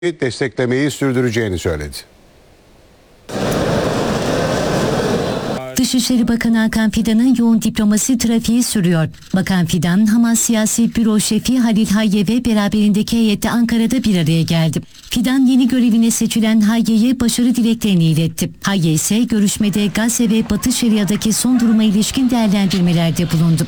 desteklemeyi sürdüreceğini söyledi. Dışişleri Bakanı Hakan Fidan'ın yoğun diplomasi trafiği sürüyor. Bakan Fidan, Hamas Siyasi Büro Şefi Halil Hayye ve beraberindeki heyette Ankara'da bir araya geldi. Fidan yeni görevine seçilen Hayye'ye başarı dileklerini iletti. Hayye ise görüşmede Gazze ve Batı Şeria'daki son duruma ilişkin değerlendirmelerde bulundu.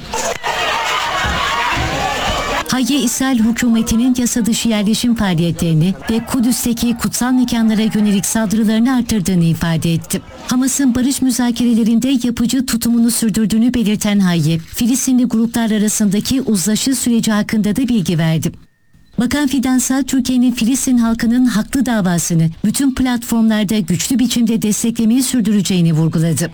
Hayye, İsrail hükümetinin yasa dışı yerleşim faaliyetlerini ve Kudüs'teki kutsal mekanlara yönelik saldırılarını arttırdığını ifade etti. Hamas'ın barış müzakerelerinde yapıcı tutumunu sürdürdüğünü belirten Hayye, Filistinli gruplar arasındaki uzlaşı süreci hakkında da bilgi verdi. Bakan Fidansa Türkiye'nin Filistin halkının haklı davasını bütün platformlarda güçlü biçimde desteklemeyi sürdüreceğini vurguladı.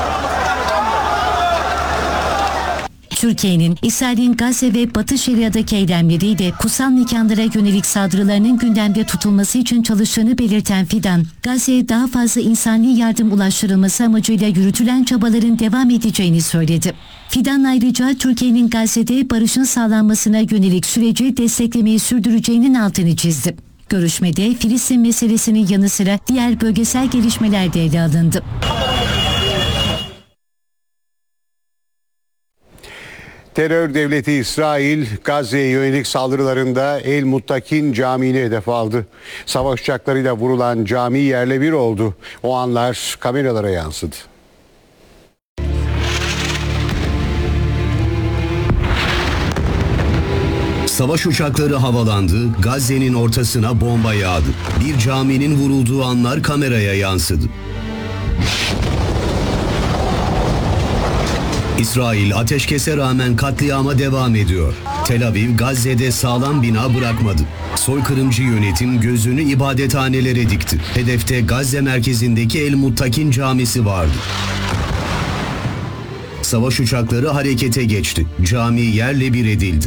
Türkiye'nin İsrail'in Gazze ve Batı Şeria'daki eylemleriyle kutsal mekanlara yönelik saldırılarının gündemde tutulması için çalıştığını belirten Fidan, Gazze'ye daha fazla insani yardım ulaştırılması amacıyla yürütülen çabaların devam edeceğini söyledi. Fidan ayrıca Türkiye'nin Gazze'de barışın sağlanmasına yönelik süreci desteklemeyi sürdüreceğinin altını çizdi. Görüşmede Filistin meselesinin yanı sıra diğer bölgesel gelişmeler de ele alındı. Terör devleti İsrail, Gazze'ye yönelik saldırılarında El Muttakin Camii'ni hedef aldı. Savaş uçaklarıyla vurulan cami yerle bir oldu. O anlar kameralara yansıdı. Savaş uçakları havalandı, Gazze'nin ortasına bomba yağdı. Bir caminin vurulduğu anlar kameraya yansıdı. İsrail ateşkese rağmen katliama devam ediyor. Tel Aviv, Gazze'de sağlam bina bırakmadı. Soykırımcı yönetim gözünü ibadethanelere dikti. Hedefte Gazze merkezindeki El Muttakin Camisi vardı. Savaş uçakları harekete geçti. Cami yerle bir edildi.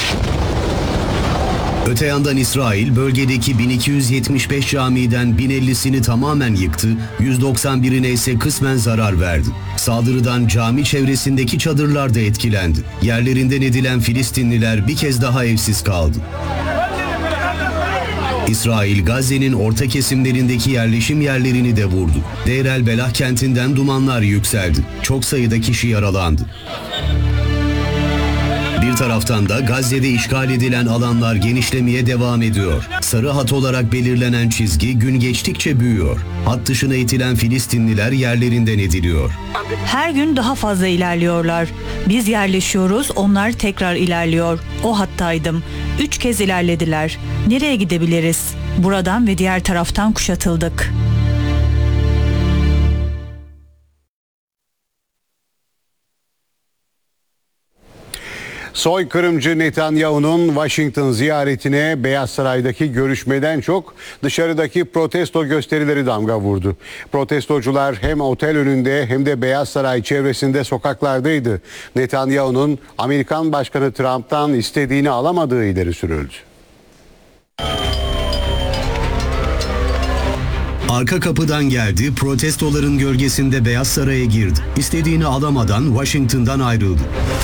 Öte yandan İsrail bölgedeki 1275 camiden 1050'sini tamamen yıktı, 191'ine ise kısmen zarar verdi. Saldırıdan cami çevresindeki çadırlar da etkilendi. Yerlerinden edilen Filistinliler bir kez daha evsiz kaldı. İsrail, Gazze'nin orta kesimlerindeki yerleşim yerlerini de vurdu. Deir el-Belah kentinden dumanlar yükseldi. Çok sayıda kişi yaralandı. Bir taraftan da Gazze'de işgal edilen alanlar genişlemeye devam ediyor. Sarı hat olarak belirlenen çizgi gün geçtikçe büyüyor. Hat dışına itilen Filistinliler yerlerinden ediliyor. Her gün daha fazla ilerliyorlar. Biz yerleşiyoruz, onlar tekrar ilerliyor. O hattaydım. 3 kez ilerlediler. Nereye gidebiliriz? Buradan ve diğer taraftan kuşatıldık. Soykırımcı Netanyahu'nun Washington ziyaretine Beyaz Saray'daki görüşmeden çok dışarıdaki protesto gösterileri damga vurdu. Protestocular hem otel önünde hem de Beyaz Saray çevresinde sokaklardaydı. Netanyahu'nun Amerikan Başkanı Trump'tan istediğini alamadığı ileri sürüldü. Arka kapıdan geldi, protestoların gölgesinde Beyaz Saray'a girdi. İstediğini alamadan Washington'dan ayrıldı.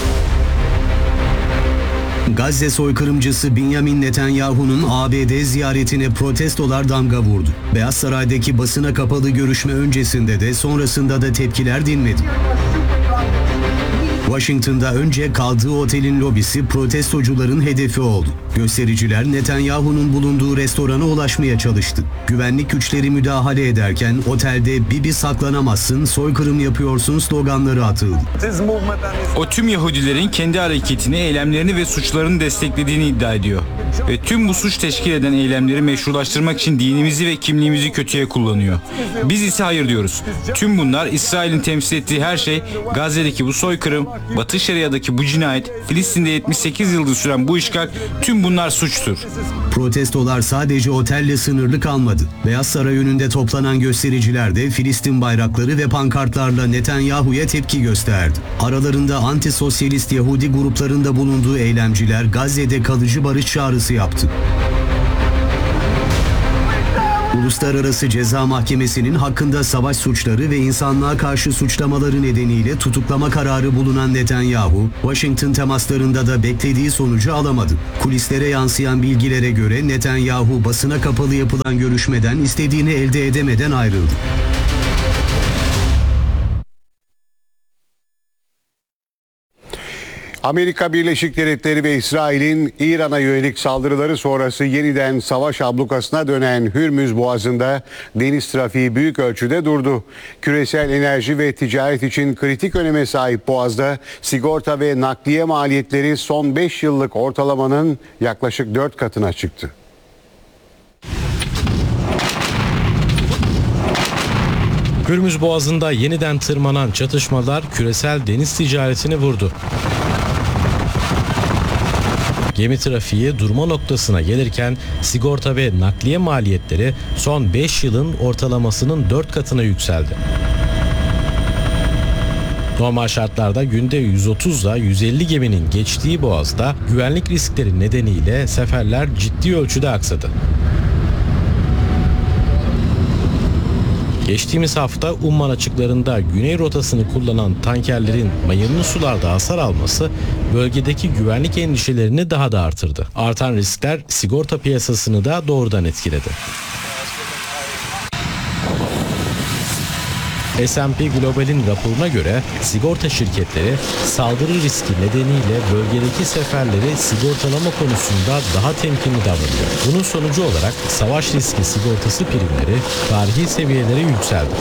Gazze soykırımcısı Benjamin Netanyahu'nun ABD ziyaretine protestolar damga vurdu. Beyaz Saray'daki basına kapalı görüşme öncesinde de sonrasında da tepkiler dinmedi. Washington'da önce kaldığı otelin lobisi protestocuların hedefi oldu. Göstericiler Netanyahu'nun bulunduğu restorana ulaşmaya çalıştı. Güvenlik güçleri müdahale ederken otelde "Bibi saklanamazsın, soykırım yapıyorsun" sloganları atıldı. O tüm Yahudilerin kendi hareketini, eylemlerini ve suçlarını desteklediğini iddia ediyor. Ve tüm bu suç teşkil eden eylemleri meşrulaştırmak için dinimizi ve kimliğimizi kötüye kullanıyor. Biz ise hayır diyoruz. Tüm bunlar, İsrail'in temsil ettiği her şey, Gazze'deki bu soykırım, Batı Şeria'daki bu cinayet, Filistin'de 78 yıldır süren bu işgal, tüm bunlar suçtur. Protestolar sadece otelle sınırlı kalmadı. Beyaz Saray önünde toplanan göstericiler de Filistin bayrakları ve pankartlarla Netanyahu'ya tepki gösterdi. Aralarında anti-sosyalist Yahudi gruplarında bulunduğu eylemciler Gazze'de kalıcı barış çağrısı yaptı. Uluslararası Ceza Mahkemesi'nin hakkında savaş suçları ve insanlığa karşı suçlamaları nedeniyle tutuklama kararı bulunan Netanyahu, Washington temaslarında da beklediği sonucu alamadı. Kulislere yansıyan bilgilere göre Netanyahu basına kapalı yapılan görüşmeden istediğini elde edemeden ayrıldı. Amerika Birleşik Devletleri ve İsrail'in İran'a yönelik saldırıları sonrası yeniden savaş ablukasına dönen Hürmüz Boğazı'nda deniz trafiği büyük ölçüde durdu. Küresel enerji ve ticaret için kritik öneme sahip Boğaz'da sigorta ve nakliye maliyetleri son 5 yıllık ortalamanın yaklaşık 4 katına çıktı. Hürmüz Boğazı'nda yeniden tırmanan çatışmalar küresel deniz ticaretini vurdu. Gemi trafiği durma noktasına gelirken sigorta ve nakliye maliyetleri son 5 yılın ortalamasının 4 katına yükseldi. Normal şartlarda günde 130 ile 150 geminin geçtiği boğazda güvenlik riskleri nedeniyle seferler ciddi ölçüde aksadı. Geçtiğimiz hafta Umman açıklarında güney rotasını kullanan tankerlerin mayınlı sularda hasar alması bölgedeki güvenlik endişelerini daha da artırdı. Artan riskler sigorta piyasasını da doğrudan etkiledi. S&P Global'in raporuna göre sigorta şirketleri saldırı riski nedeniyle bölgedeki seferleri sigortalama konusunda daha temkinli davranıyor. Bunun sonucu olarak savaş riski sigortası primleri tarihi seviyelere yükseldi.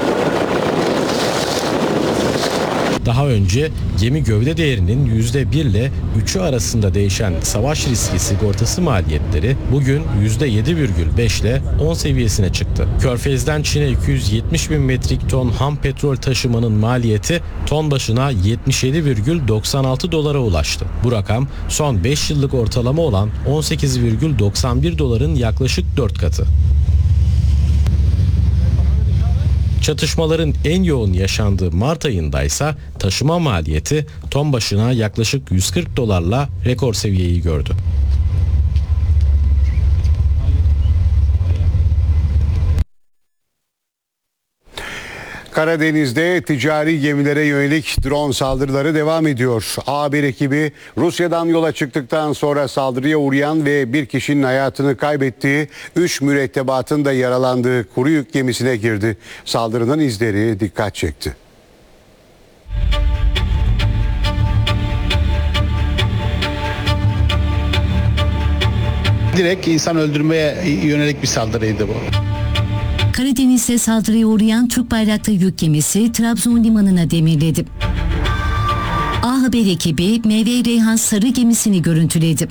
Daha önce gemi gövde değerinin %1 ile 3'ü arasında değişen savaş riski sigortası maliyetleri bugün %7,5 ile 10 seviyesine çıktı. Körfez'den Çin'e 270 bin metrik ton ham petrol taşımanın maliyeti ton başına 77,96 dolara ulaştı. Bu rakam son 5 yıllık ortalama olan 18,91 doların yaklaşık 4 katı. Çatışmaların en yoğun yaşandığı Mart ayında ise taşıma maliyeti ton başına yaklaşık 140 dolarla rekor seviyeyi gördü. Karadeniz'de ticari gemilere yönelik drone saldırıları devam ediyor. A1 ekibi Rusya'dan yola çıktıktan sonra saldırıya uğrayan ve bir kişinin hayatını kaybettiği 3 mürettebatın da yaralandığı kuru yük gemisine girdi. Saldırının izleri dikkat çekti. Direkt insan öldürmeye yönelik bir saldırıydı bu. Karadeniz'de saldırıya uğrayan Türk bayraklı yük gemisi Trabzon limanına demirledi. A Haber ekibi MV Reyhan Sarı gemisini görüntüledi.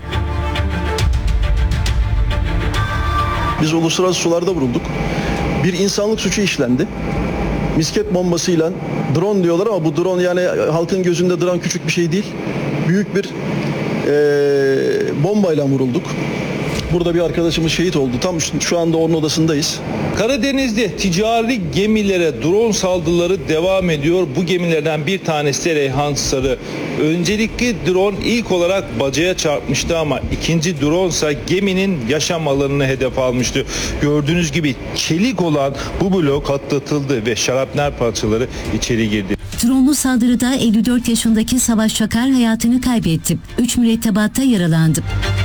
Biz uluslararası sularda vurulduk. Bir insanlık suçu işlendi. Misket bombasıyla drone diyorlar ama bu drone yani halkın gözünde drone küçük bir şey değil. Büyük bir bombayla vurulduk. Burada bir arkadaşımız şehit oldu. Tam şu anda onun odasındayız. Karadeniz'de ticari gemilere drone saldırıları devam ediyor. Bu gemilerden bir tanesi de Reyhan Sarı. Öncelikli drone ilk olarak bacaya çarpmıştı ama ikinci drone ise geminin yaşam alanını hedef almıştı. Gördüğünüz gibi çelik olan bu blok atlatıldı ve şarapnel parçaları içeri girdi. Drone'lu saldırıda 54 yaşındaki Savaş Çakar hayatını kaybetti. 3 mürettebatta yaralandı.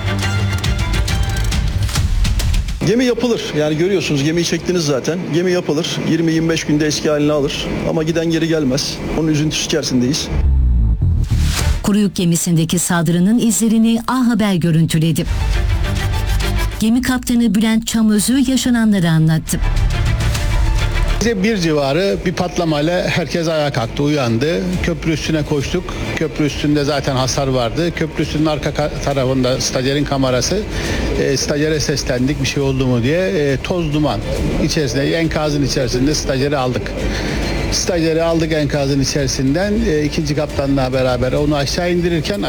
Gemi yapılır. Yani görüyorsunuz gemiyi çektiniz zaten. Gemi yapılır. 20-25 günde eski halini alır. Ama giden geri gelmez. Onun üzüntüsü içerisindeyiz. Kuru yük gemisindeki saldırının izlerini A Haber görüntüledi. Gemi kaptanı Bülent Çamözü yaşananları anlattı. Bize bir civarı bir patlamayla herkes ayağa kalktı, uyandı. Köprü üstüne koştuk. Köprü üstünde zaten hasar vardı. Köprü üstünün arka tarafında stajyerin kamerası. Stajyere seslendik bir şey oldu mu diye. Toz duman içerisinde, enkazın içerisinde stajyeri aldık. Stajyeri aldık enkazın içerisinden. İkinci kaptanla beraber onu aşağı indirirken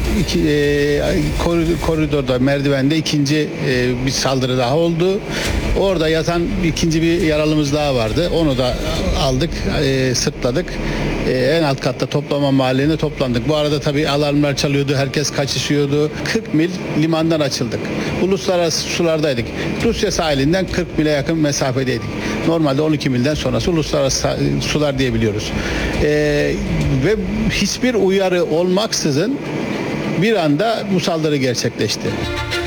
koridorda, merdivende ikinci bir saldırı daha oldu. Orada yatan ikinci bir yaralımız daha vardı. Onu da aldık, sırtladık. En alt katta toplama mahalline toplandık. Bu arada tabii alarmlar çalıyordu, herkes kaçışıyordu. 40 mil limandan açıldık. Uluslararası sulardaydık. Rusya sahilinden 40 mile yakın mesafedeydik. Normalde 12 milden sonrası uluslararası sular diyebiliyoruz. Ve hiçbir uyarı olmaksızın bir anda bu saldırı gerçekleşti.